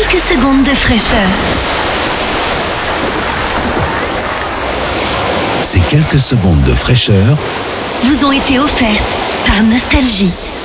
quelques secondes de fraîcheur. Ces quelques secondes de fraîcheur vous ont été offertes par Nostalgie.